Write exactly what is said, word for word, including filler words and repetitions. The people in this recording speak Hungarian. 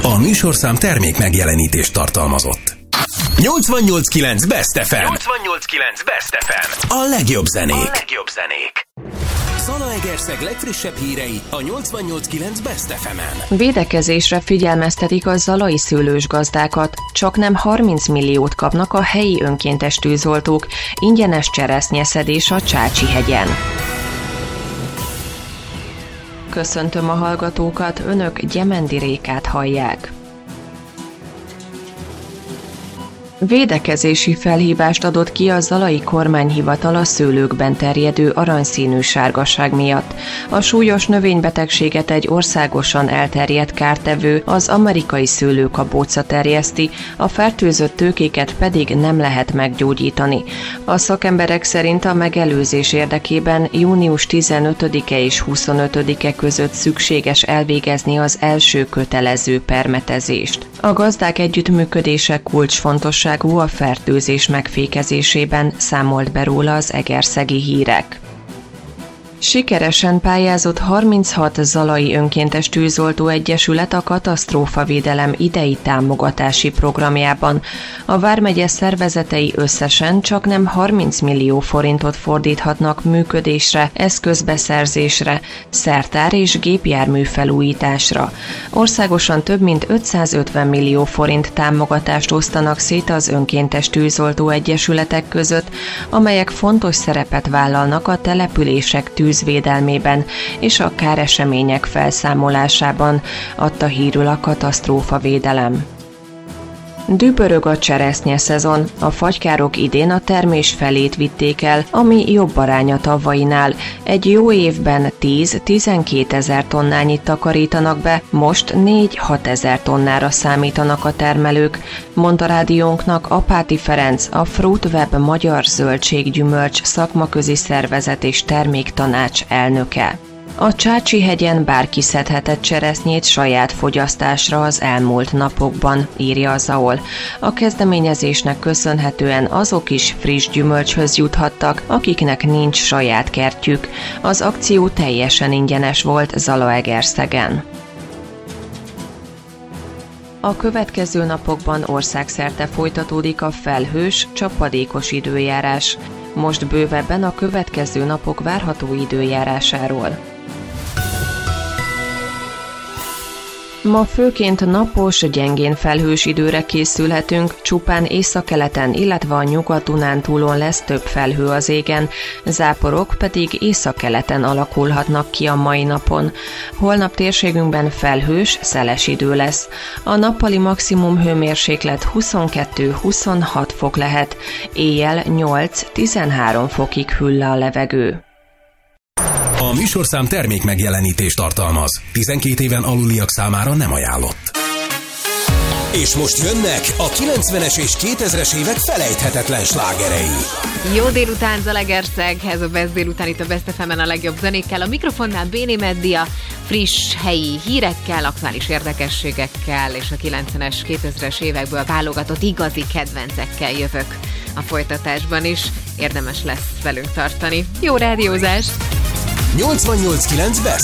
A műsorszám termék megjelenítést tartalmazott. nyolcvannyolc kilenc Best ef em. nyolcvannyolc kilenc Best ef em. A legjobb zenék. A legjobb zenék. Zalaegerszeg legfrissebb hírei a nyolcvannyolc kilenc Best ef emen. Védekezésre figyelmeztetik a zalai szőlős gazdákat. Csaknem harminc milliót kapnak a helyi önkéntes tűzoltók. Ingyenes cseresznyeszedés a Csácsi-hegyen. Köszöntöm a hallgatókat, önök Gyemendi Rékát hallják. Védekezési felhívást adott ki a zalai kormányhivatal a szőlőkben terjedő aranyszínű sárgaság miatt. A súlyos növénybetegséget egy országosan elterjedt kártevő, az amerikai szőlőkabóca terjeszti, a fertőzött tőkéket pedig nem lehet meggyógyítani. A szakemberek szerint a megelőzés érdekében június tizenötödike és huszonötödike között szükséges elvégezni az első kötelező permetezést. A gazdák együttműködése kulcsfontosságú a fertőzés megfékezésében, számolt be róla az Egerszegi Hírek. Sikeresen pályázott harminchat zalai önkéntes tűzoltó egyesület a katasztrófavédelem idei támogatási programjában. A vármegye szervezetei összesen csaknem harminc millió forintot fordíthatnak működésre, eszközbeszerzésre, szertár és gépjármű felújításra. Országosan több mint ötszázötven millió forint támogatást osztanak szét az önkéntes tűzoltó egyesületek között, amelyek fontos szerepet vállalnak a települések tűzvédelmében és a káresemények felszámolásában, adta hírül a katasztrófavédelem. Dübörög a cseresznye szezon, a fagykárok idén a termés felét vitték el, ami jobb arány a tavainál. Egy jó évben tíz-tizenkétezer tonnányit takarítanak be, most négy-hat ezer tonnára számítanak a termelők, mondta rádiónknak Apáti Ferenc, a Fruitweb Magyar Zöldséggyümölcs szakmaközi szervezet és terméktanács elnöke. A Csácsi-hegyen bárki szedhetett cseresznyét saját fogyasztásra az elmúlt napokban, írja a zé á o el. A kezdeményezésnek köszönhetően azok is friss gyümölcshöz juthattak, akiknek nincs saját kertjük. Az akció teljesen ingyenes volt Zalaegerszegen. A következő napokban országszerte folytatódik a felhős, csapadékos időjárás. Most bővebben a következő napok várható időjárásáról. Ma főként napos, gyengén felhős időre készülhetünk, csupán északkeleten, illetve a Nyugat-Dunántúlon lesz több felhő az égen, záporok pedig északkeleten alakulhatnak ki a mai napon. Holnap térségünkben felhős, szeles idő lesz. A nappali maximum hőmérséklet huszonkettő-huszonhat fok lehet, éjjel nyolc-tizenhárom fokig hűl le a levegő. A műsorszám termék megjelenítést tartalmaz. tizenkét éven aluliak számára nem ajánlott. És most jönnek a kilencvenes és kétezres évek felejthetetlen slágerei. Jó délután, Zalaegerszeg, ez a Best délután itt a Best ef emen a legjobb zenékkel. A mikrofonnál Béni Meddia, friss helyi hírekkel, aktuális érdekességekkel és a kilencvenes, kétezres évekből válogatott igazi kedvencekkel jövök a folytatásban is. Érdemes lesz velünk tartani. Jó rádiózást! nyolcvannyolc kilenc Best